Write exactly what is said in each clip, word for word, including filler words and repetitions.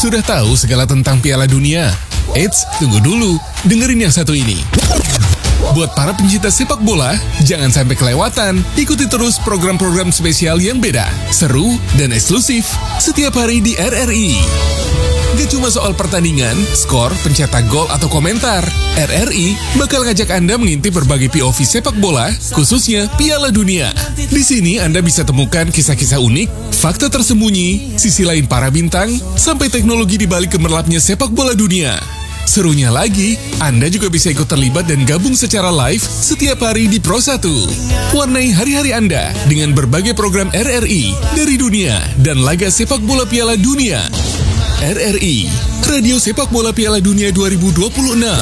Sudah tahu segala tentang Piala Dunia? Eits, tunggu dulu. Dengerin yang satu ini. Buat para pencinta sepak bola, jangan sampai kelewatan. Ikuti terus program-program spesial yang beda, seru, dan eksklusif setiap hari di R R I. Gak cuma soal pertandingan, skor, pencetak gol, atau komentar. R R I bakal ngajak Anda mengintip berbagai P O V sepak bola, khususnya Piala Dunia. Di sini Anda bisa temukan kisah-kisah unik, fakta tersembunyi, sisi lain para bintang, sampai teknologi di balik gemerlapnya sepak bola dunia. Serunya lagi, Anda juga bisa ikut terlibat dan gabung secara live setiap hari di Pro satu. Warnai hari-hari Anda dengan berbagai program R R I dari dunia dan laga sepak bola Piala Dunia. R R I, Radio Sepak Bola Piala Dunia dua ribu dua puluh enam.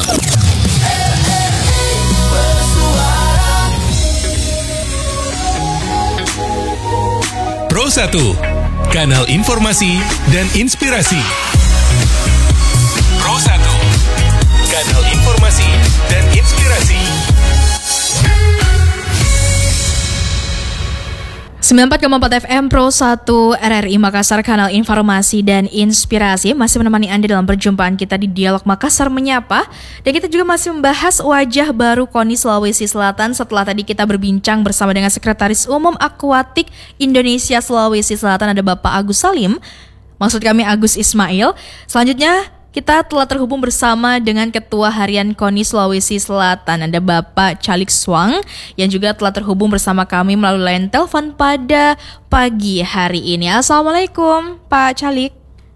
Pro satu, kanal informasi dan inspirasi. Pro satu, kanal informasi dan inspirasi. sembilan puluh empat koma empat F M Pro satu R R I Makassar, kanal informasi dan inspirasi, masih menemani Anda dalam perjumpaan kita di Dialog Makassar Menyapa. Dan kita juga masih membahas wajah baru KONI Sulawesi Selatan setelah tadi kita berbincang bersama dengan Sekretaris Umum Aquatic Indonesia Sulawesi Selatan, ada Bapak Agus Salim, maksud kami Agus Ismail. Selanjutnya kita telah terhubung bersama dengan Ketua Harian KONI Sulawesi Selatan, ada Bapak Calik Swang, yang juga telah terhubung bersama kami melalui line telepon pada pagi hari ini. Assalamualaikum Pak Calik.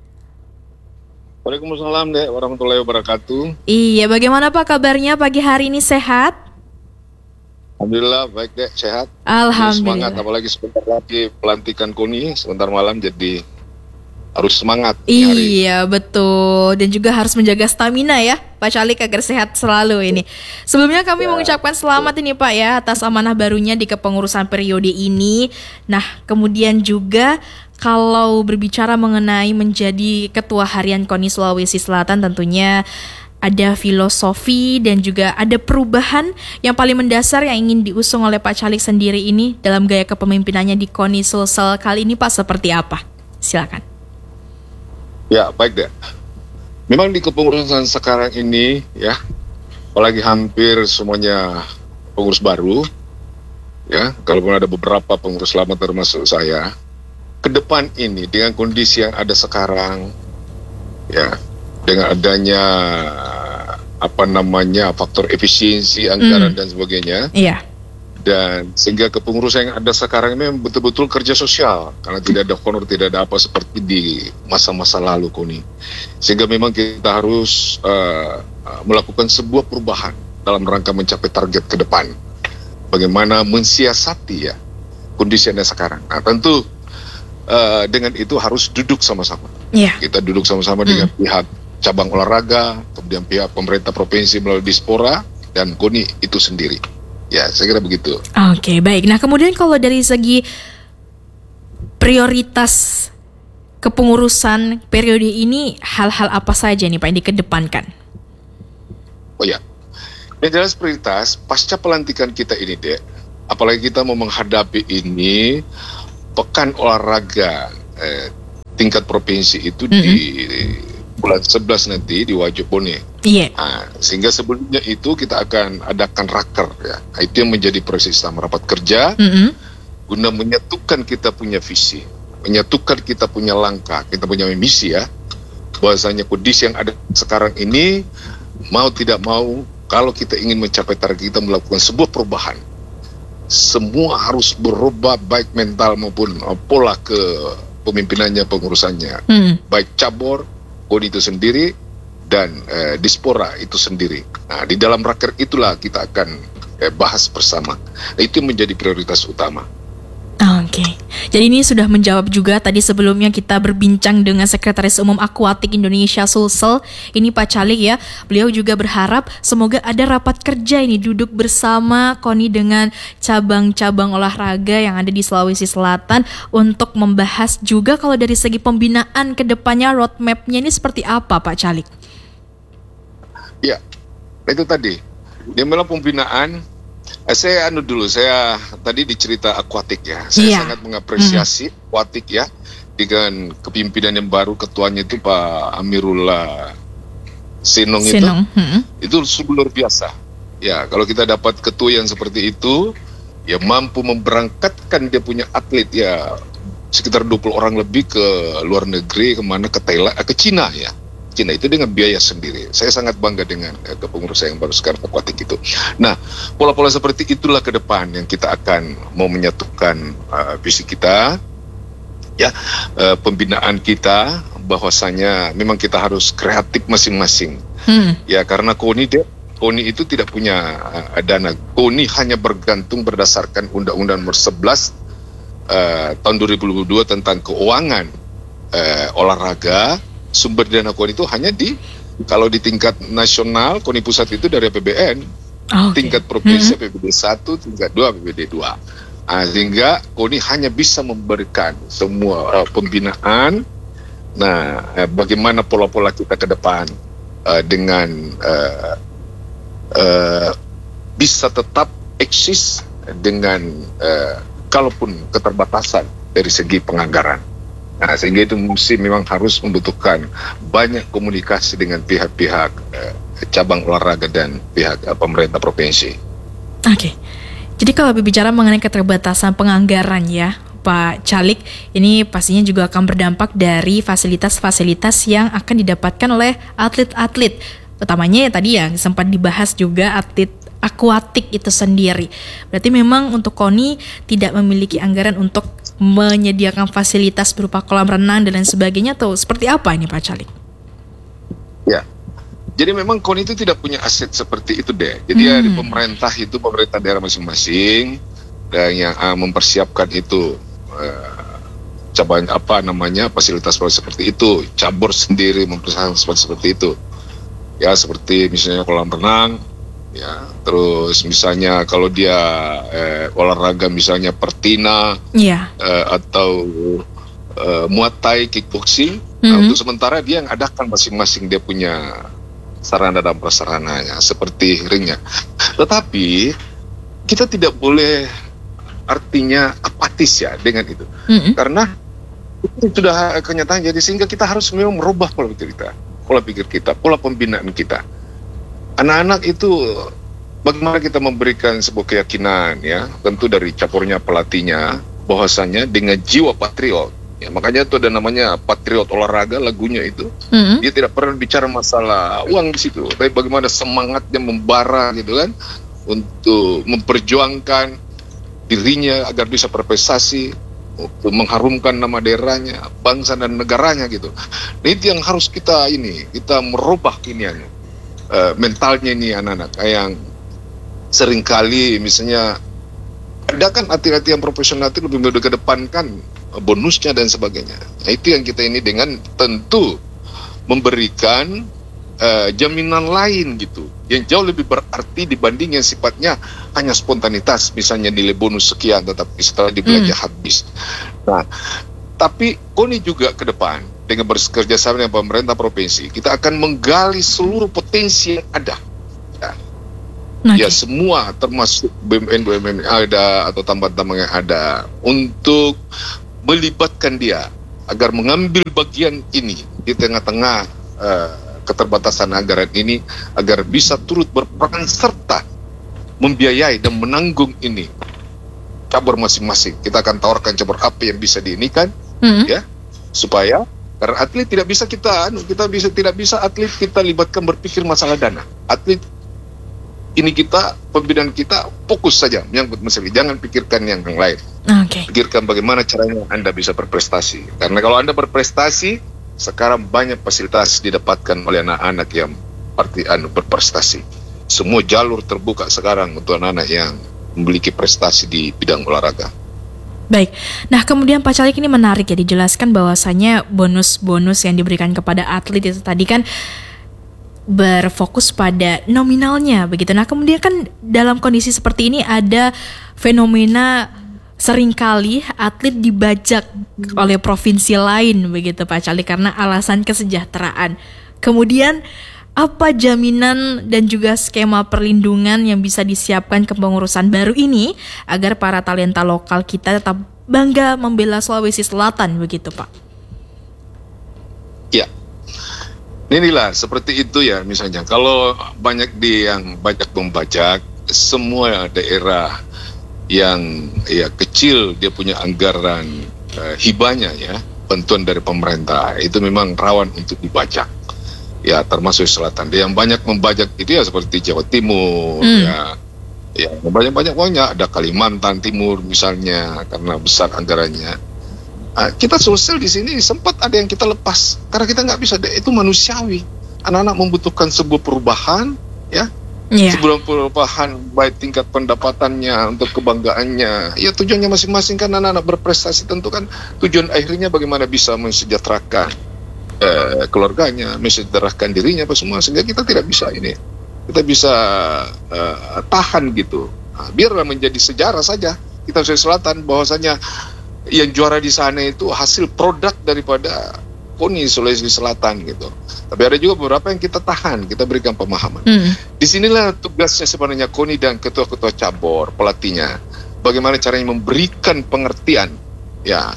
Waalaikumsalam Dek, warahmatullahi wabarakatuh. Iya, bagaimana Pak kabarnya pagi hari ini, sehat? Alhamdulillah baik Dek, sehat. Alhamdulillah. Semangat, apalagi sebentar lagi pelantikan KONI, sebentar malam, jadi harus semangat. Iya hari. Betul, dan juga harus menjaga stamina ya Pak Calik agar sehat selalu ini. Sebelumnya kami ya, mengucapkan selamat betul. Ini Pak ya atas amanah barunya di kepengurusan periode ini. Nah kemudian juga kalau berbicara mengenai menjadi Ketua Harian KONI Sulawesi Selatan, tentunya ada filosofi dan juga ada perubahan yang paling mendasar yang ingin diusung oleh Pak Calik sendiri ini dalam gaya kepemimpinannya di KONI Sulsel kali ini Pak, seperti apa? Silakan. Ya, baik deh. Memang di kepengurusan sekarang ini ya, apalagi hampir semuanya pengurus baru, ya, kalaupun ada beberapa pengurus lama termasuk saya, ke depan ini dengan kondisi yang ada sekarang, ya, dengan adanya apa namanya faktor efisiensi anggaran mm. dan sebagainya, iya. Dan sehingga kepengurusan yang ada sekarang ini betul-betul kerja sosial, karena tidak ada honor, tidak ada apa seperti di masa-masa lalu KONI. Sehingga memang kita harus uh, melakukan sebuah perubahan dalam rangka mencapai target ke depan. Bagaimana mensiasati ya kondisi yang ada sekarang. Nah tentu uh, dengan itu harus duduk sama-sama. Yeah. Kita duduk sama-sama mm. dengan pihak cabang olahraga, kemudian pihak pemerintah provinsi melalui Dispora, dan KONI itu sendiri. Ya, saya kira begitu. Oke, baik. Nah, kemudian kalau dari segi prioritas kepengurusan periode ini, hal-hal apa saja nih Pak yang dikedepankan? Oh ya, yang jelas prioritas pasca pelantikan kita ini, Dek, apalagi kita mau menghadapi ini pekan olahraga eh, tingkat provinsi itu mm-hmm. di bulan sebelas nanti di Wajobone. Iya. Nah, sehingga sebelumnya itu kita akan adakan raker ya. Nah, itu yang menjadi proses utama rapat kerja mm-hmm. guna menyatukan kita punya visi, menyatukan kita punya langkah, kita punya misi ya. Bahwasanya kondisi yang ada sekarang ini mau tidak mau, kalau kita ingin mencapai target kita melakukan sebuah perubahan, semua harus berubah baik mental maupun uh, pola ke pemimpinannya, pengurusannya, mm. baik cabur KONI itu sendiri dan eh, Dispora itu sendiri. Nah, di dalam raker itulah kita akan eh, bahas bersama. Nah, itu menjadi prioritas utama. Oke, okay. Jadi ini sudah menjawab juga tadi sebelumnya kita berbincang dengan Sekretaris Umum Aquatic Indonesia Sulsel, ini Pak Calik ya. Beliau juga berharap semoga ada rapat kerja ini duduk bersama KONI dengan cabang-cabang olahraga yang ada di Sulawesi Selatan untuk membahas juga kalau dari segi pembinaan ke depannya roadmap-nya ini seperti apa Pak Calik? Ya, itu tadi. Dia memang pembinaan. Saya anu dulu, saya tadi dicerita akuatik ya. Saya yeah. sangat mengapresiasi mm. akuatik ya. dengan kepimpinan yang baru, ketuanya itu Pak Amirullah Senong, Senong. itu, Hmm. itu luar biasa. Ya, kalau kita dapat ketua yang seperti itu, ya mampu memberangkatkan dia punya atlet ya sekitar dua puluh orang lebih ke luar negeri, kemana, ke Thailand, ke Cina ya. Cina itu dengan biaya sendiri. Saya sangat bangga dengan eh, kepengurusan yang baru sekarang Aquatic itu. Nah, pola-pola seperti itulah ke depan yang kita akan mau menyatukan uh, visi kita, ya, uh, pembinaan kita, bahwasanya memang kita harus kreatif masing-masing. Hmm. Ya, karena KONI dia, KONI itu tidak punya uh, dana. KONI hanya bergantung berdasarkan Undang-Undang Nomor sebelas uh, tahun dua ribu dua puluh dua tentang keuangan uh, olahraga. Sumber dana KONI itu hanya di, kalau di tingkat nasional KONI pusat itu dari A P B N, oh, okay. Tingkat provinsi hmm. A P B D satu, tingkat dua A P B D dua. Nah, sehingga KONI hanya bisa memberikan semua uh, pembinaan. Nah, eh, bagaimana pola-pola kita ke depan uh, dengan uh, uh, bisa tetap eksis dengan uh, kalaupun keterbatasan dari segi penganggaran. Nah, sehingga itu mesti memang harus membutuhkan banyak komunikasi dengan pihak-pihak uh, cabang olahraga dan pihak uh, pemerintah provinsi. Oke, okay. Jadi kalau berbicara mengenai keterbatasan penganggaran ya, Pak Calik, ini pastinya juga akan berdampak dari fasilitas-fasilitas yang akan didapatkan oleh atlet-atlet. Utamanya ya tadi yang sempat dibahas juga atlet akuatik itu sendiri. Berarti memang untuk KONI tidak memiliki anggaran untuk menyediakan fasilitas berupa kolam renang dan lain sebagainya, atau seperti apa ini Pak Calik? Ya, jadi memang KONI itu tidak punya aset seperti itu deh. Jadi hmm. dari pemerintah itu, pemerintah daerah masing-masing dan yang uh, mempersiapkan itu uh, cabang apa namanya fasilitas seperti itu, cabur sendiri mempersiapkan seperti itu. Ya, seperti misalnya kolam renang, ya, terus misalnya kalau dia eh, olahraga misalnya pertina, yeah. eh, atau eh, muay thai, kickboxing, mm-hmm. nah, untuk sementara dia yang adakan masing-masing dia punya sarana dan prasarananya seperti ringnya. Tetapi kita tidak boleh artinya apatis ya dengan itu, mm-hmm. karena itu sudah kenyataan. Jadi sehingga kita harus memang merubah pola pikir kita, pola pikir kita, pola pembinaan kita. Anak-anak itu bagaimana kita memberikan sebuah keyakinan ya, tentu dari campurnya pelatihnya, bahwasanya dengan jiwa patriot. Ya, makanya itu ada namanya Patriot Olahraga lagunya itu. Mm-hmm. Dia tidak pernah bicara masalah uang di situ, tapi bagaimana semangatnya membara gitu kan, untuk memperjuangkan dirinya agar bisa berprestasi, untuk mengharumkan nama daerahnya, bangsa dan negaranya gitu. Nah, itu yang harus kita ini, kita merubah kiniannya. Uh, mentalnya ini anak-anak yang seringkali misalnya ada kan atlet-atlet yang profesional itu lebih mengedepankan bonusnya dan sebagainya. Nah, itu yang kita ini dengan tentu memberikan uh, jaminan lain gitu yang jauh lebih berarti dibanding yang sifatnya hanya spontanitas, misalnya nilai bonus sekian tetapi setelah dibelanja hmm. habis. Nah, tapi KONI juga ke depan dengan bekerja sama dengan pemerintah provinsi, kita akan menggali seluruh potensi yang ada. Ya, okay. ya semua termasuk B M N B M N yang ada atau tambang-tambang yang ada untuk melibatkan dia agar mengambil bagian ini di tengah-tengah uh, keterbatasan anggaran ini agar bisa turut berperan serta membiayai dan menanggung ini cabur masing-masing. Kita akan tawarkan cabur apa yang bisa diinikan, mm-hmm. ya, supaya karena atlet tidak bisa kita, kita bisa tidak bisa atlet kita libatkan berpikir masalah dana. Atlet ini kita, pembinaan kita fokus saja menyangkut masalah, jangan pikirkan yang lain. Okay. Pikirkan bagaimana caranya Anda bisa berprestasi. Karena kalau Anda berprestasi, sekarang banyak fasilitas didapatkan oleh anak-anak yang arti anu berprestasi. Semua jalur terbuka sekarang untuk anak-anak yang memiliki prestasi di bidang olahraga. Baik, nah kemudian Pak Calik ini menarik ya dijelaskan bahwasannya bonus-bonus yang diberikan kepada atlet itu tadi kan berfokus pada nominalnya begitu. Nah kemudian kan dalam kondisi seperti ini ada fenomena seringkali atlet dibajak oleh provinsi lain begitu Pak Calik karena alasan kesejahteraan. Kemudian apa jaminan dan juga skema perlindungan yang bisa disiapkan kepengurusan baru ini agar para talenta lokal kita tetap bangga membela Sulawesi Selatan begitu Pak? Inilah seperti itu ya, misalnya kalau banyak di yang banyak membajak, semua daerah yang ya kecil dia punya anggaran uh, hibahnya ya, bantuan dari pemerintah itu memang rawan untuk dibajak. Ya termasuk selatan. Dia yang banyak membajak itu ya seperti Jawa Timur hmm. ya. Ya banyak-banyak uangnya, ada Kalimantan Timur misalnya karena besar anggarannya. Nah, kita sosial di sini sempat ada yang kita lepas karena kita nggak bisa, itu manusiawi. Anak-anak membutuhkan sebuah perubahan, ya, yeah. sebuah perubahan baik tingkat pendapatannya untuk kebanggaannya. Ya tujuannya masing-masing kan anak-anak berprestasi tentu kan tujuan akhirnya bagaimana bisa mensejahterakan eh, keluarganya, mensejahterakan dirinya apa semua sehingga kita tidak bisa ini, kita bisa eh, tahan gitu. Nah, biarlah menjadi sejarah saja kita Sulawesi Selatan bahwasanya yang juara di sana itu hasil produk daripada KONI Sulawesi Selatan gitu. Tapi ada juga beberapa yang kita tahan, kita berikan pemahaman. Mm. Disinilah tugasnya sebenarnya KONI dan ketua-ketua cabur, pelatihnya. Bagaimana caranya memberikan pengertian, ya,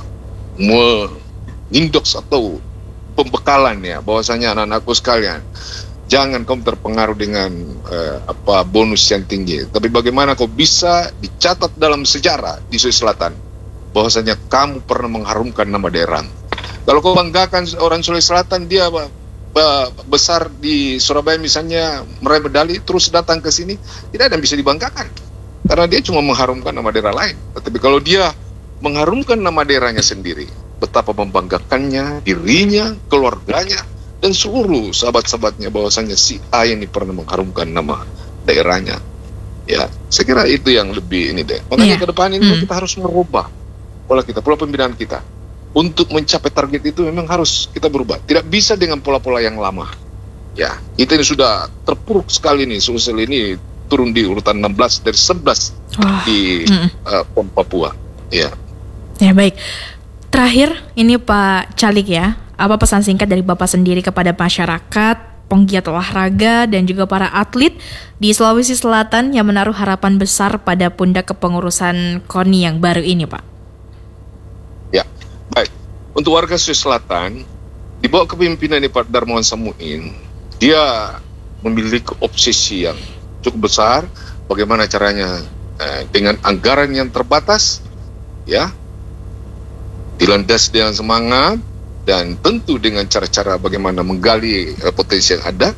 mengindoks atau pembekalan ya, bahwasanya anak-anakku sekalian, jangan kamu terpengaruh dengan eh, apa bonus yang tinggi. Tapi bagaimana kau bisa dicatat dalam sejarah di Sulawesi Selatan bahwasanya kamu pernah mengharumkan nama daerah. Kalau kau banggakan orang Sulawesi Selatan, dia besar di Surabaya misalnya meraih medali, terus datang ke sini, tidak ada yang bisa dibanggakan. Karena dia cuma mengharumkan nama daerah lain. Tetapi kalau dia mengharumkan nama daerahnya sendiri, betapa membanggakannya, dirinya, keluarganya, dan seluruh sahabat-sahabatnya bahwasanya si A ini pernah mengharumkan nama daerahnya. Ya, saya kira itu yang lebih ini deh. Makanya yeah. ke depan ini hmm. kita harus merubah pola kita, pola pembinaan kita. Untuk mencapai target itu memang harus kita berubah. Tidak bisa dengan pola-pola yang lama. Ya, kita ini sudah terpuruk sekali nih. Sulsel ini turun di urutan enam belas dari sebelas oh. di mm. uh, Pon Papua. Ya. Ya baik. Terakhir ini Pak Calik ya. Apa pesan singkat dari Bapak sendiri kepada masyarakat, penggiat olahraga dan juga para atlet di Sulawesi Selatan yang menaruh harapan besar pada pundak kepengurusan KONI yang baru ini, Pak? Ya, baik. Untuk warga Sulawesi Selatan, di bawah kepemimpinan Pak Darmawan Samuin, dia memiliki obsesi yang cukup besar. Bagaimana caranya eh, dengan anggaran yang terbatas, ya, dilandasi dengan semangat dan tentu dengan cara-cara bagaimana menggali eh, potensi yang ada,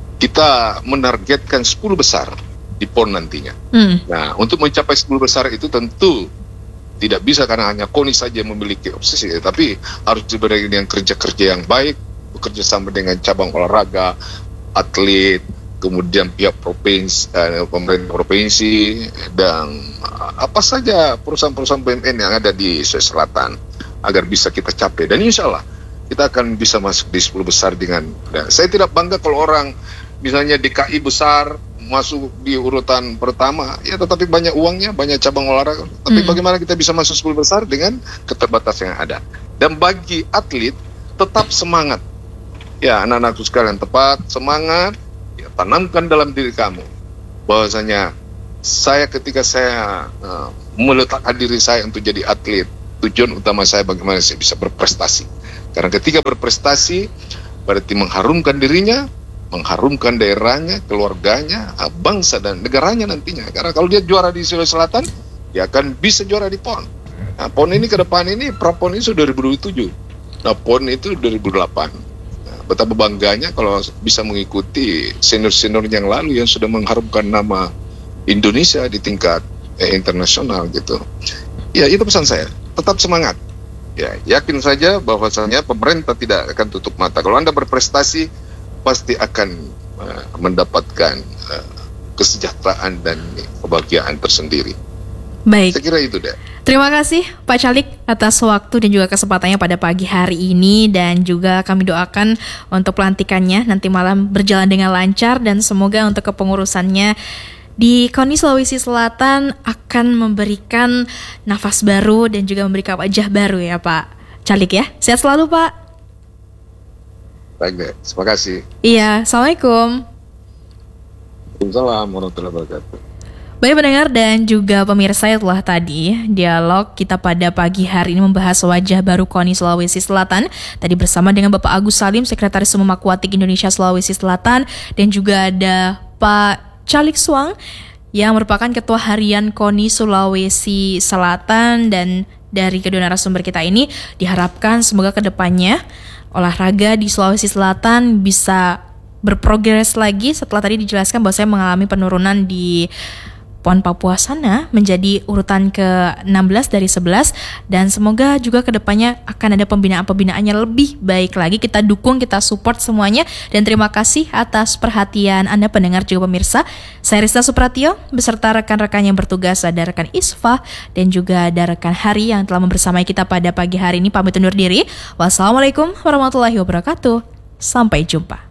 kita menargetkan sepuluh besar di Pon nantinya. Hmm. Nah, untuk mencapai sepuluh besar itu tentu tidak bisa karena hanya KONI saja memiliki obsesi, tapi harus diberi dengan kerja-kerja yang baik, bekerja sama dengan cabang olahraga, atlet, kemudian pihak provinsi, eh, pemerintah provinsi, dan apa saja perusahaan-perusahaan B U M N yang ada di Sulawesi Selatan agar bisa kita capai. Dan insya Allah kita akan bisa masuk di sepuluh besar dengan. Nah, saya tidak bangga kalau orang misalnya D K I besar masuk di urutan pertama, ya tetapi banyak uangnya, banyak cabang olahraga. Tapi hmm. bagaimana kita bisa masuk sepuluh besar dengan keterbatasan yang ada. Dan bagi atlet tetap semangat. Ya, anak-anakku sekalian, tepat semangat. Ya, tanamkan dalam diri kamu bahwasanya saya ketika saya uh, meletakkan diri saya untuk jadi atlet, tujuan utama saya bagaimana saya bisa berprestasi. Karena ketika berprestasi berarti mengharumkan dirinya, mengharumkan daerahnya, keluarganya, bangsa dan negaranya nantinya. Karena kalau dia juara di Sulawesi Selatan, dia akan bisa juara di Pon. Nah, Pon ini ke depan ini, pra-Pon ini sudah dua ribu dua puluh tujuh. Nah, Pon itu dua ribu delapan. Nah, betapa bangganya kalau bisa mengikuti senior-senior yang lalu yang sudah mengharumkan nama Indonesia di tingkat eh, internasional gitu. Ya, itu pesan saya. Tetap semangat. Ya, yakin saja bahwasanya pemerintah tidak akan tutup mata. Kalau Anda berprestasi, pasti akan uh, mendapatkan uh, kesejahteraan dan kebahagiaan tersendiri. Baik. Saya kira itu deh. Terima kasih Pak Calik atas waktu dan juga kesempatannya pada pagi hari ini, dan juga kami doakan untuk pelantikannya nanti malam berjalan dengan lancar dan semoga untuk kepengurusannya di KONI Sulawesi Selatan akan memberikan nafas baru dan juga memberikan wajah baru ya Pak Calik ya. Sehat selalu Pak. Baik deh, terima kasih. Iya, Assalamualaikum. Waalaikumsalam warahmatullahi wabarakatuh. Baik pendengar dan juga pemirsa, itulah tadi dialog kita pada pagi hari ini membahas wajah baru K O N I Sulawesi Selatan. Tadi bersama dengan Bapak Agus Salim, Sekretaris Umum Aquatic Indonesia Sulawesi Selatan, dan juga ada Pak Calik Suang yang merupakan Ketua Harian K O N I Sulawesi Selatan. Dan dari kedua narasumber kita ini diharapkan semoga kedepannya olahraga di Sulawesi Selatan bisa berprogres lagi setelah tadi dijelaskan bahwa saya mengalami penurunan di PON Papua sana menjadi urutan ke enam belas dari sebelas, dan semoga juga kedepannya akan ada pembinaan-pembinaannya lebih baik lagi. Kita dukung, kita support semuanya, dan terima kasih atas perhatian Anda pendengar juga pemirsa. Saya Rista Supratio beserta rekan-rekan yang bertugas, ada rekan Isfa dan juga ada rekan Hari yang telah membersamai kita pada pagi hari ini, pamit undur diri. Wassalamualaikum warahmatullahi wabarakatuh. Sampai jumpa.